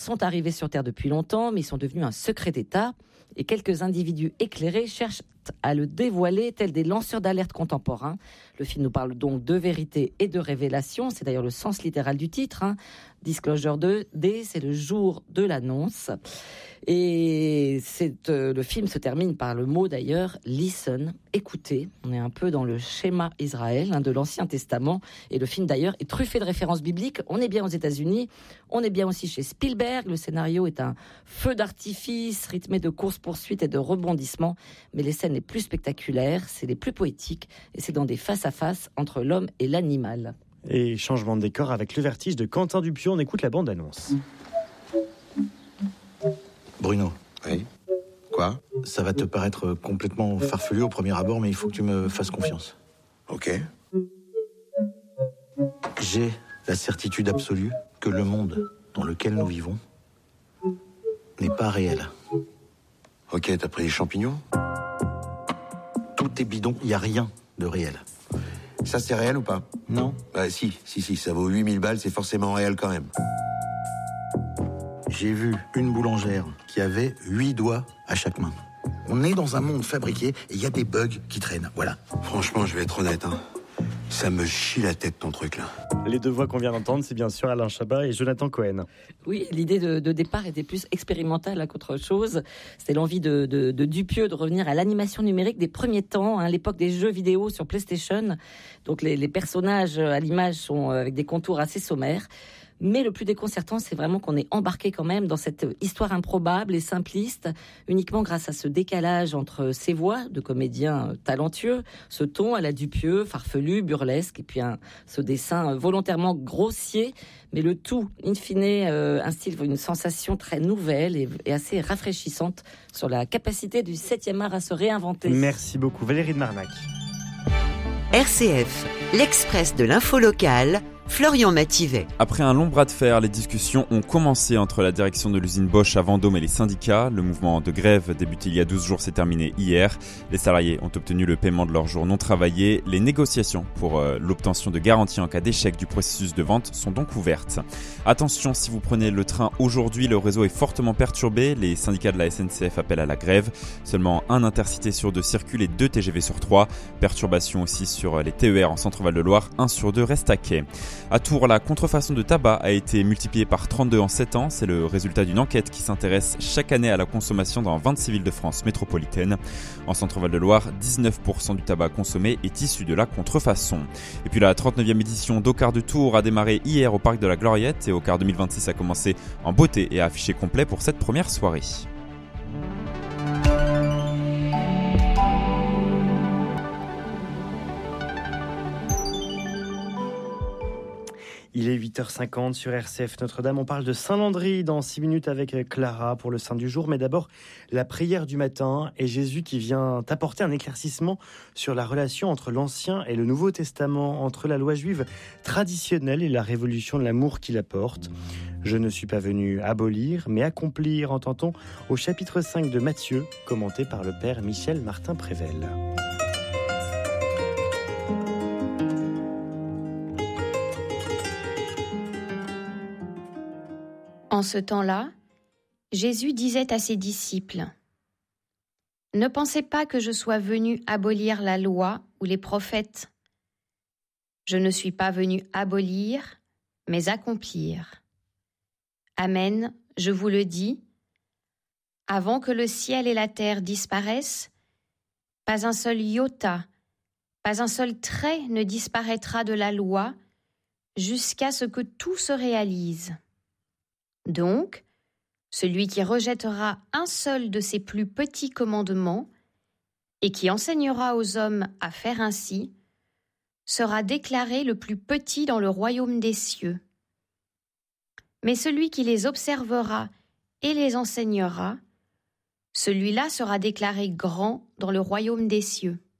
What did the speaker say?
sont arrivés sur Terre depuis longtemps, mais ils sont devenus un secret d'État. Et quelques individus éclairés cherchent à le dévoiler, tels des lanceurs d'alerte contemporains. Le film nous parle donc de vérité et de révélation. C'est d'ailleurs le sens littéral du titre. Disclosure Day, c'est le jour de l'annonce. Et le film se termine par le mot d'ailleurs, listen, écoutez. On est un peu dans le schéma Israël de l'Ancien Testament. Et le film d'ailleurs est truffé de références bibliques. On est bien aux États-Unis, on est bien aussi chez Spielberg. Le scénario est un feu d'artifice rythmé de courses-poursuites et de rebondissements. Mais les scènes les plus spectaculaires, c'est les plus poétiques. Et c'est dans des face-à-face entre l'homme et l'animal. Et changement de décor avec Le Vertige de Quentin Dupieux. On écoute la bande-annonce. Bruno. Oui. Quoi ? Ça va te paraître complètement farfelu au premier abord, mais il faut que tu me fasses confiance. Ok. J'ai la certitude absolue que le monde dans lequel nous vivons n'est pas réel. Ok, t'as pris les champignons ? Tout est bidon, il n'y a rien de réel. Ça, c'est réel ou pas ? Non. Bah si, ça vaut 8000 balles, c'est forcément réel quand même. J'ai vu une boulangère qui avait 8 doigts à chaque main. On est dans un monde fabriqué et il y a des bugs qui traînent, voilà. Franchement, je vais être honnête, ça me chie la tête ton truc là. Les deux voix qu'on vient d'entendre, c'est bien sûr Alain Chabat et Jonathan Cohen. Oui, l'idée de départ était plus expérimentale qu'autre chose. C'était l'envie de Dupieux de revenir à l'animation numérique des premiers temps, à l'époque des jeux vidéo sur PlayStation. Donc les personnages à l'image sont avec des contours assez sommaires. Mais le plus déconcertant, c'est vraiment qu'on est embarqué quand même dans cette histoire improbable et simpliste, uniquement grâce à ce décalage entre ces voix de comédiens talentueux, ce ton à la Dupieux, farfelu, burlesque, et puis ce dessin volontairement grossier, mais le tout, in fine, instille une sensation très nouvelle et assez rafraîchissante sur la capacité du 7e art à se réinventer. Merci beaucoup, Valérie de Marnac. RCF, l'Express de l'info locale, Florian Mathivet. Après un long bras de fer, les discussions ont commencé entre la direction de l'usine Bosch à Vendôme et les syndicats. Le mouvement de grève débuté il y a 12 jours s'est terminé hier. Les salariés ont obtenu le paiement de leurs jours non travaillés. Les négociations pour l'obtention de garanties en cas d'échec du processus de vente sont donc ouvertes. Attention, si vous prenez le train aujourd'hui, le réseau est fortement perturbé. Les syndicats de la SNCF appellent à la grève. Seulement un intercité sur 2 circule et 2 TGV sur 3. Perturbation aussi sur les TER en Centre-Val de Loire. 1 sur 2 reste à quai. À Tours, la contrefaçon de tabac a été multipliée par 32 en 7 ans. C'est le résultat d'une enquête qui s'intéresse chaque année à la consommation dans 26 villes de France métropolitaine. En Centre-Val de Loire, 19% du tabac consommé est issu de la contrefaçon. Et puis la 39e édition d'Au-Quart de Tours a démarré hier au Parc de la Gloriette et Au-Quart 2026 a commencé en beauté et a affiché complet pour cette première soirée. Il est 8h50 sur RCF Notre-Dame. On parle de Saint-Landry dans 6 minutes avec Clara pour le Saint du jour. Mais d'abord, la prière du matin et Jésus qui vient apporter un éclaircissement sur la relation entre l'Ancien et le Nouveau Testament, entre la loi juive traditionnelle et la révolution de l'amour qu'il apporte. Je ne suis pas venu abolir, mais accomplir, entend-on au chapitre 5 de Matthieu, commenté par le père Michel Martin-Prével. En ce temps-là, Jésus disait à ses disciples : « Ne pensez pas que je sois venu abolir la loi ou les prophètes. Je ne suis pas venu abolir, mais accomplir. Amen, je vous le dis, avant que le ciel et la terre disparaissent, pas un seul iota, pas un seul trait ne disparaîtra de la loi jusqu'à ce que tout se réalise. Donc, celui qui rejettera un seul de ces plus petits commandements et qui enseignera aux hommes à faire ainsi, sera déclaré le plus petit dans le royaume des cieux. Mais celui qui les observera et les enseignera, celui-là sera déclaré grand dans le royaume des cieux.